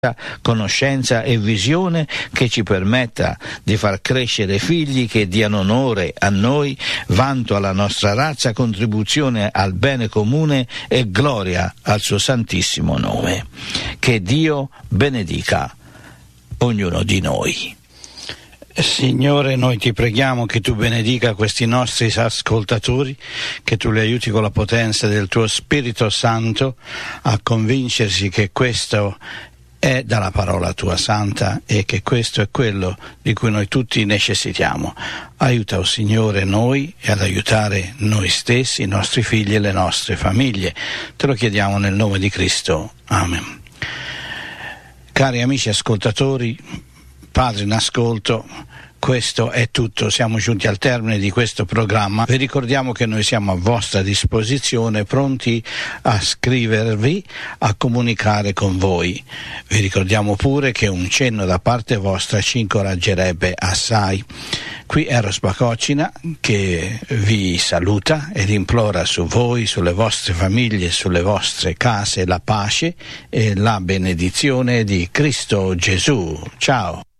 conoscenza e visione che ci permetta di far crescere figli che diano onore a noi, vanto alla nostra razza, contribuzione al bene comune e gloria al suo santissimo nome. Che Dio benedica ognuno di noi. Signore, noi ti preghiamo che tu benedica questi nostri ascoltatori, che tu li aiuti con la potenza del tuo Spirito Santo a convincersi che questo è dalla parola tua santa e che questo è quello di cui noi tutti necessitiamo. Aiuta, oh Signore, noi e ad aiutare noi stessi, i nostri figli e le nostre famiglie. Te lo chiediamo nel nome di Cristo. Amen. Cari amici ascoltatori, padri in ascolto, questo è tutto, siamo giunti al termine di questo programma. Vi ricordiamo che noi siamo a vostra disposizione, pronti a scrivervi, a comunicare con voi. Vi ricordiamo pure che un cenno da parte vostra ci incoraggerebbe assai. Qui Eros Bacocina che vi saluta ed implora su voi, sulle vostre famiglie, sulle vostre case la pace e la benedizione di Cristo Gesù. Ciao!